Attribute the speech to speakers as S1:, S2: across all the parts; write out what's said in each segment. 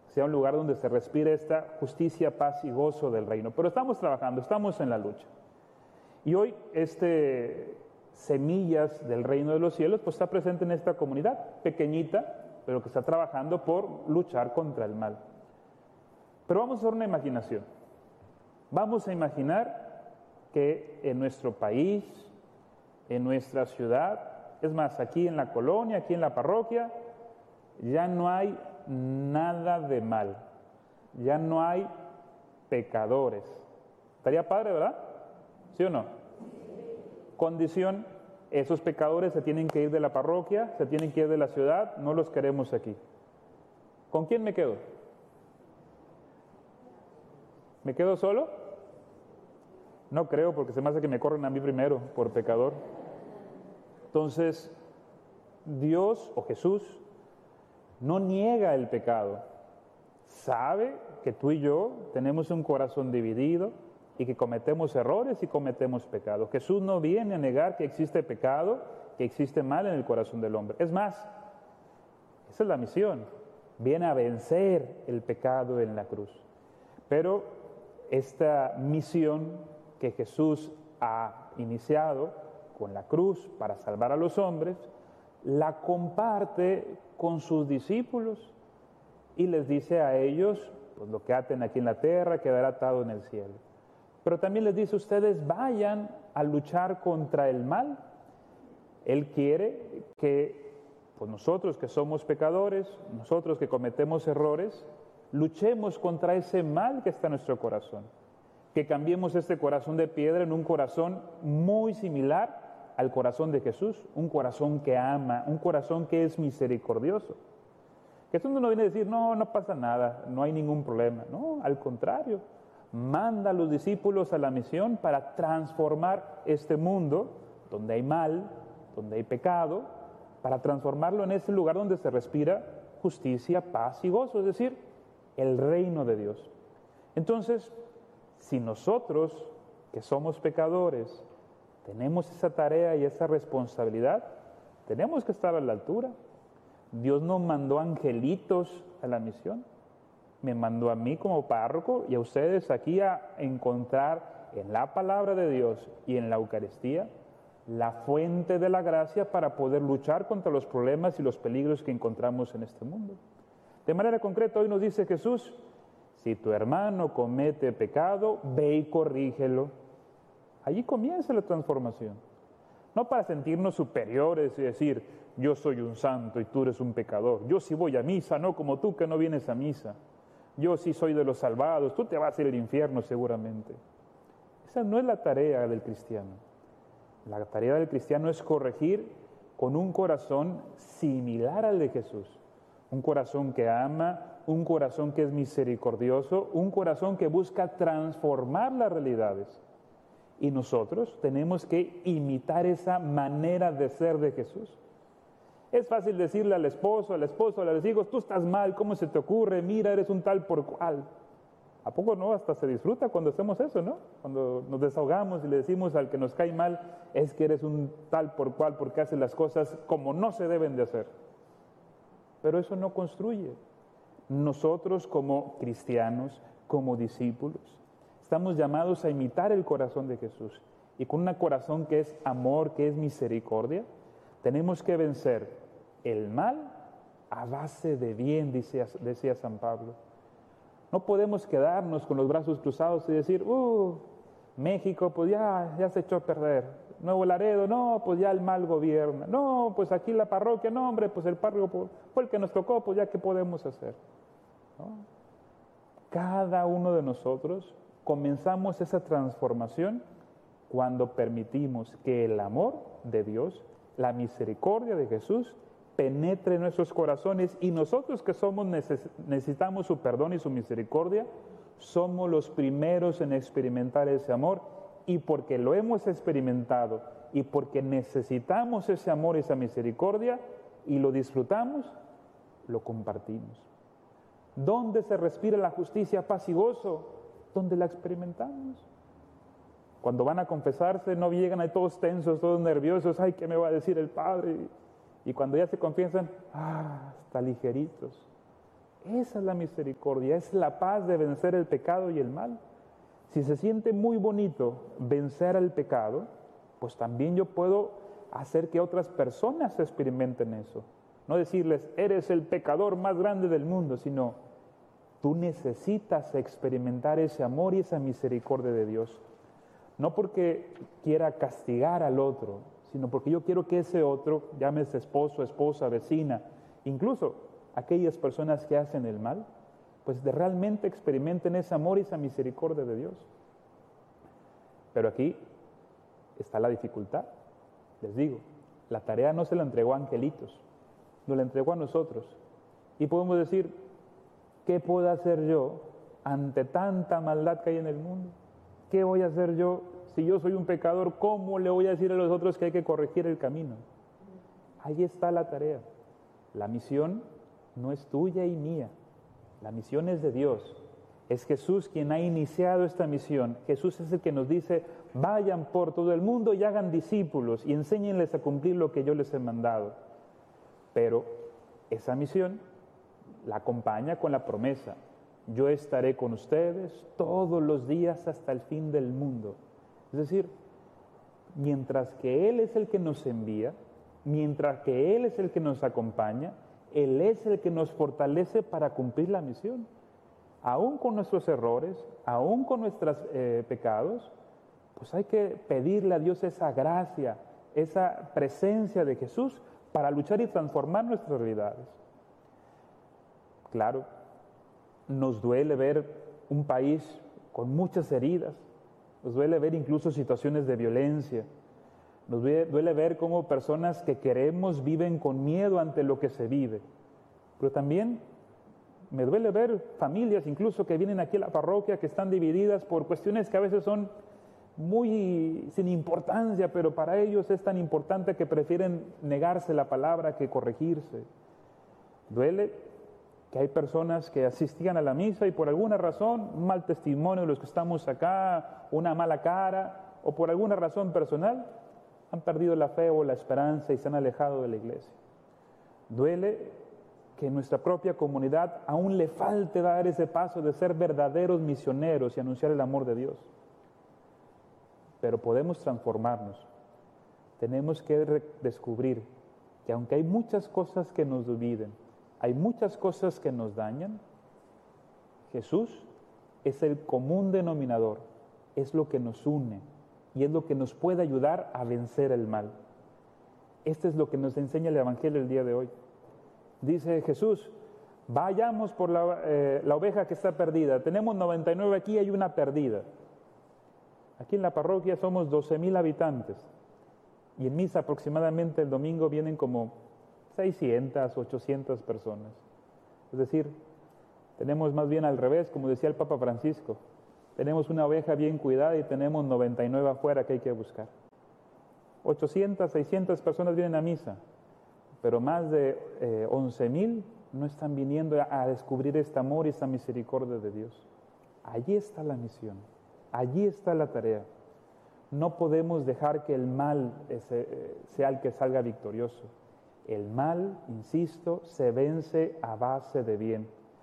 S1: sea un lugar donde se respire esta justicia, paz y gozo del reino. Pero estamos trabajando, estamos en la lucha. Y hoy semillas del reino de los cielos pues está presente en esta comunidad pequeñita, pero que está trabajando por luchar contra el mal. Pero vamos a hacer una imaginación. Vamos a imaginar que en nuestro país, en nuestra ciudad, es más, aquí en la colonia, aquí en la parroquia, ya no hay nada de mal, ya no hay pecadores. Estaría padre, ¿verdad? ¿Sí o no? Condición, esos pecadores se tienen que ir de la parroquia, se tienen que ir de la ciudad, no los queremos aquí. ¿Con quién me quedo? ¿Me quedo solo? No creo, porque se me hace que me corren a mí primero por pecador. Entonces, Dios o Jesús no niega el pecado. Sabe que tú y yo tenemos un corazón dividido y que cometemos errores y cometemos pecados. Jesús no viene a negar que existe pecado, que existe mal en el corazón del hombre. Es más, esa es la misión. Viene a vencer el pecado en la cruz. Pero esta misión que Jesús ha iniciado con la cruz para salvar a los hombres, la comparte con sus discípulos y les dice a ellos, pues lo que aten aquí en la tierra quedará atado en el cielo. Pero también les dice, ustedes vayan a luchar contra el mal. Él quiere que pues nosotros que somos pecadores, nosotros que cometemos errores, luchemos contra ese mal que está en nuestro corazón. Que cambiemos este corazón de piedra en un corazón muy similar al corazón de Jesús, un corazón que ama, un corazón que es misericordioso. Jesús no viene a decir, no pasa nada, no hay ningún problema. No, al contrario, manda a los discípulos a la misión para transformar este mundo donde hay mal, donde hay pecado, para transformarlo en ese lugar donde se respira justicia, paz y gozo, es decir, el reino de Dios. Entonces, si nosotros, que somos pecadores, tenemos esa tarea y esa responsabilidad, tenemos que estar a la altura. Dios no mandó angelitos a la misión, me mandó a mí como párroco y a ustedes aquí a encontrar en la palabra de Dios y en la Eucaristía la fuente de la gracia para poder luchar contra los problemas y los peligros que encontramos en este mundo. De manera concreta, hoy nos dice Jesús, si tu hermano comete pecado, ve y corrígelo. Allí comienza la transformación. No para sentirnos superiores y decir, yo soy un santo y tú eres un pecador. Yo sí voy a misa, no como tú que no vienes a misa. Yo sí soy de los salvados, tú te vas a ir al infierno seguramente. Esa no es la tarea del cristiano. La tarea del cristiano es corregir con un corazón similar al de Jesús. Un corazón que ama, un corazón que es misericordioso, un corazón que busca transformar las realidades. Y nosotros tenemos que imitar esa manera de ser de Jesús. Es fácil decirle al esposo, a los hijos, tú estás mal, ¿cómo se te ocurre? Mira, eres un tal por cual. ¿A poco no? Hasta se disfruta cuando hacemos eso, ¿no? Cuando nos desahogamos y le decimos al que nos cae mal, es que eres un tal por cual porque haces las cosas como no se deben de hacer. Pero eso no construye. Nosotros como cristianos, como discípulos, estamos llamados a imitar el corazón de Jesús. Y con un corazón que es amor, que es misericordia, tenemos que vencer el mal a base de bien, decía San Pablo. No podemos quedarnos con los brazos cruzados y decir, México pues ya se echó a perder. Nuevo Laredo, no, pues ya el mal gobierna. No, pues aquí la parroquia, no hombre, pues el párroco fue el que nos tocó, pues ya qué podemos hacer. ¿No? Cada uno de nosotros comenzamos esa transformación cuando permitimos que el amor de Dios, la misericordia de Jesús, penetre en nuestros corazones y nosotros que necesitamos su perdón y su misericordia, somos los primeros en experimentar ese amor y porque lo hemos experimentado y porque necesitamos ese amor y esa misericordia y lo disfrutamos, lo compartimos. ¿Dónde se respira la justicia, paz y gozo? ¿Dónde la experimentamos? Cuando van a confesarse no llegan ahí todos tensos, todos nerviosos, ay, ¿qué me va a decir el Padre? Y cuando ya se confiesan, está ligeritos. Esa es la misericordia, es la paz de vencer el pecado y el mal. Si se siente muy bonito vencer al pecado, pues también yo puedo hacer que otras personas experimenten eso. No decirles, eres el pecador más grande del mundo, sino tú necesitas experimentar ese amor y esa misericordia de Dios. No porque quiera castigar al otro, sino porque yo quiero que ese otro, llámese esposo, esposa, vecina, incluso aquellas personas que hacen el mal, pues realmente experimenten ese amor y esa misericordia de Dios. Pero aquí está la dificultad. Les digo, la tarea no se la entregó a angelitos, nos la entregó a nosotros. Y podemos decir, ¿qué puedo hacer yo ante tanta maldad que hay en el mundo? ¿Qué voy a hacer yo? Si yo soy un pecador, ¿cómo le voy a decir a los otros que hay que corregir el camino? Ahí está la tarea. La misión no es tuya y mía. La misión es de Dios. Es Jesús quien ha iniciado esta misión. Jesús es el que nos dice, vayan por todo el mundo y hagan discípulos y enséñenles a cumplir lo que yo les he mandado. Pero esa misión la acompaña con la promesa, yo estaré con ustedes todos los días hasta el fin del mundo. Es decir, mientras que Él es el que nos envía, mientras que Él es el que nos acompaña, Él es el que nos fortalece para cumplir la misión. Aún con nuestros errores, aún con nuestros pecados, pues hay que pedirle a Dios esa gracia, esa presencia de Jesús para luchar y transformar nuestras realidades. Claro, nos duele ver un país con muchas heridas, nos duele ver incluso situaciones de violencia, nos duele ver cómo personas que queremos viven con miedo ante lo que se vive, pero también me duele ver familias incluso que vienen aquí a la parroquia que están divididas por cuestiones que a veces son muy sin importancia, pero para ellos es tan importante que prefieren negarse la palabra que corregirse. Duele que hay personas que asistían a la misa y por alguna razón, un mal testimonio de los que estamos acá, una mala cara o por alguna razón personal, han perdido la fe o la esperanza y se han alejado de la iglesia. Duele que en nuestra propia comunidad aún le falte dar ese paso de ser verdaderos misioneros y anunciar el amor de Dios. Pero podemos transformarnos. Tenemos que descubrir que aunque hay muchas cosas que nos dividen, hay muchas cosas que nos dañan, Jesús es el común denominador, es lo que nos une y es lo que nos puede ayudar a vencer el mal. Esto es lo que nos enseña el Evangelio el día de hoy. Dice Jesús, vayamos por la oveja que está perdida. Tenemos 99 aquí, hay una perdida. Aquí en la parroquia somos 12,000 habitantes y en misa aproximadamente el domingo vienen como 600, 800 personas. Es decir, tenemos más bien al revés, como decía el Papa Francisco. Tenemos una oveja bien cuidada y tenemos 99 afuera que hay que buscar. 800, 600 personas vienen a misa, pero más de 11,000 no están viniendo a descubrir este amor y esta misericordia de Dios. Allí está la misión, allí está la tarea. No podemos dejar que el mal sea el que salga victorioso. El mal, insisto, se vence a base de bien.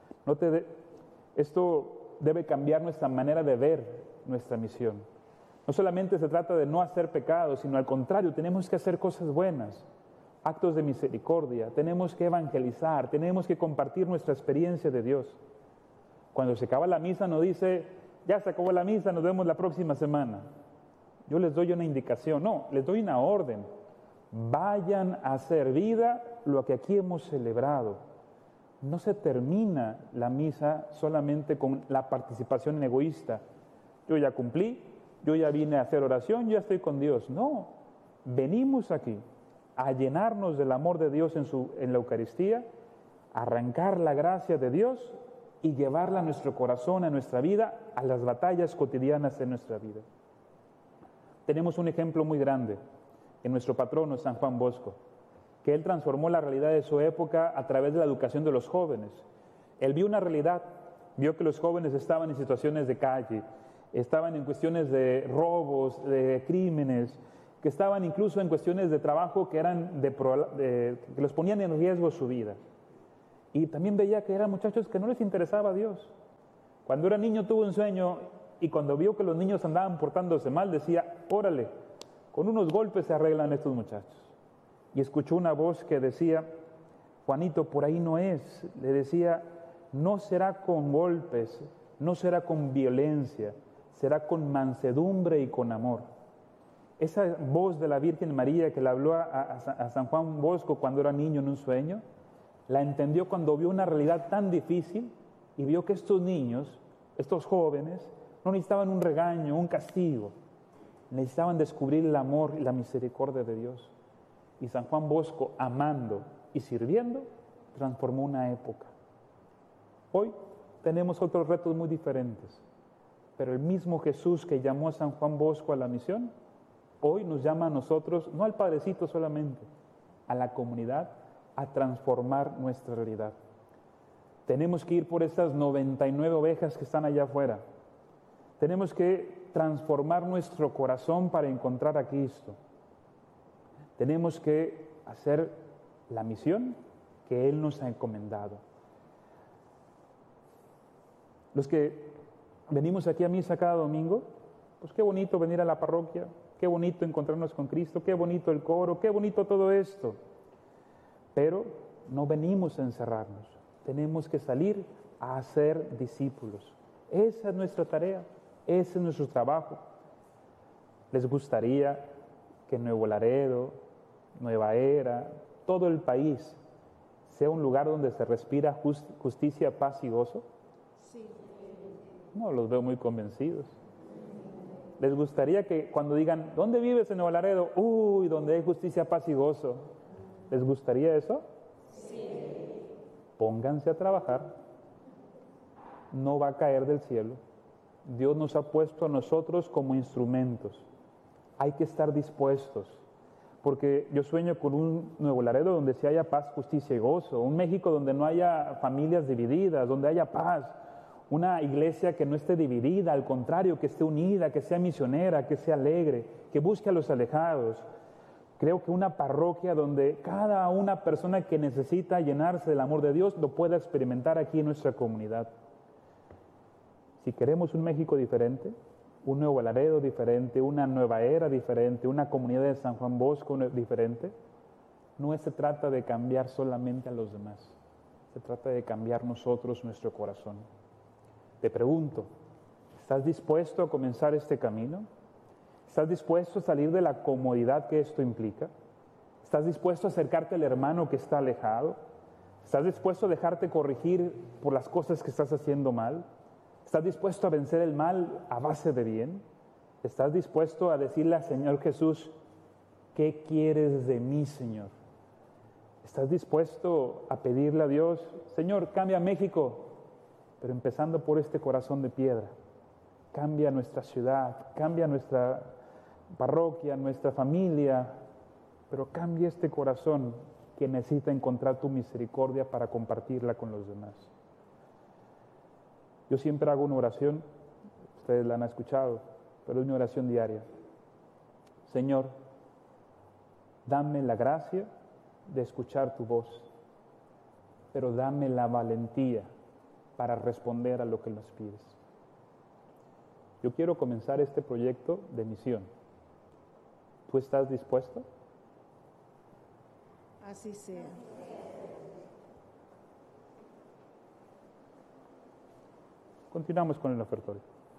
S1: Esto debe cambiar nuestra manera de ver nuestra misión. No solamente se trata de no hacer pecados, sino al contrario, tenemos que hacer cosas buenas, actos de misericordia, tenemos que evangelizar, tenemos que compartir nuestra experiencia de Dios. Cuando se acaba la misa no dice, ya se acabó la misa, nos vemos la próxima semana. Yo les doy una indicación, no, les doy una orden. Vayan a hacer vida lo que aquí hemos celebrado. No se termina la misa solamente con la participación egoísta. Yo ya cumplí, yo ya vine a hacer oración, ya estoy con Dios. No, venimos aquí a llenarnos del amor de Dios en la Eucaristía, a arrancar la gracia de Dios y llevarla a nuestro corazón, a nuestra vida, a las batallas cotidianas de nuestra vida. Tenemos un ejemplo muy grande en nuestro patrono San Juan Bosco, que él transformó la realidad de su época a través de la educación de los jóvenes. Él vio una realidad, vio que los jóvenes estaban en situaciones de calle, estaban en cuestiones de robos, de crímenes, que estaban incluso en cuestiones de trabajo que los ponían en riesgo su vida. Y también veía que eran muchachos que no les interesaba a Dios. Cuando era niño tuvo un sueño y cuando vio que los niños andaban portándose mal, decía, órale, con unos golpes se arreglan estos muchachos. Y escuchó una voz que decía, Juanito, por ahí no es. Le decía, no será con golpes, no será con violencia, será con mansedumbre y con amor. Esa voz de la Virgen María que le habló a San Juan Bosco cuando era niño en un sueño, la entendió cuando vio una realidad tan difícil y vio que estos niños, estos jóvenes, no necesitaban un regaño, un castigo, necesitaban descubrir el amor y la misericordia de Dios. Y San Juan Bosco, amando y sirviendo, transformó una época. Hoy tenemos otros retos muy diferentes, pero el mismo Jesús que llamó a San Juan Bosco a la misión, hoy nos llama a nosotros, no al Padrecito solamente, a la comunidad, a transformar nuestra realidad. Tenemos que ir por esas 99 ovejas que están allá afuera. Tenemos que transformar nuestro corazón para encontrar a Cristo. Tenemos que hacer la misión que Él nos ha encomendado. Los que venimos aquí a misa cada domingo, pues qué bonito venir a la parroquia, qué bonito encontrarnos con Cristo, qué bonito el coro, qué bonito todo esto. Pero no venimos a encerrarnos, tenemos que salir a hacer discípulos. Esa es nuestra tarea, ese es nuestro trabajo. ¿Les gustaría que Nuevo Laredo, Nueva Era, todo el país sea un lugar donde se respira justicia, paz y gozo?
S2: Sí.
S1: No, los veo muy convencidos. ¿Les gustaría que cuando digan, ¿dónde vives en Nuevo Laredo? Uy, donde hay justicia, paz y gozo. ¿Les gustaría eso?
S2: Sí.
S1: Pónganse a trabajar. No va a caer del cielo. Dios nos ha puesto a nosotros como instrumentos. Hay que estar dispuestos. Porque yo sueño con un Nuevo Laredo donde sí haya paz, justicia y gozo. Un México donde no haya familias divididas, donde haya paz. Una iglesia que no esté dividida, al contrario, que esté unida, que sea misionera, que sea alegre, que busque a los alejados. Creo que una parroquia donde cada una persona que necesita llenarse del amor de Dios lo pueda experimentar aquí en nuestra comunidad. Si queremos un México diferente, un Nuevo Laredo diferente, una Nueva Era diferente, una comunidad de San Juan Bosco diferente, no se trata de cambiar solamente a los demás, se trata de cambiar nosotros nuestro corazón. Te pregunto, ¿estás dispuesto a comenzar este camino? ¿Estás dispuesto a salir de la comodidad que esto implica? ¿Estás dispuesto a acercarte al hermano que está alejado? ¿Estás dispuesto a dejarte corregir por las cosas que estás haciendo mal? ¿Estás dispuesto a vencer el mal a base de bien? ¿Estás dispuesto a decirle al Señor Jesús, ¿qué quieres de mí, Señor? ¿Estás dispuesto a pedirle a Dios, Señor, cambia México, pero empezando por este corazón de piedra? Cambia nuestra ciudad, cambia nuestra parroquia, nuestra familia, pero cambia este corazón que necesita encontrar tu misericordia para compartirla con los demás. Yo siempre hago una oración, ustedes la han escuchado, pero es mi oración diaria. Señor, dame la gracia de escuchar tu voz, pero dame la valentía para responder a lo que nos pides. Yo quiero comenzar este proyecto de misión. ¿Tú estás dispuesto?
S2: Así sea.
S1: Continuamos con el ofertorio.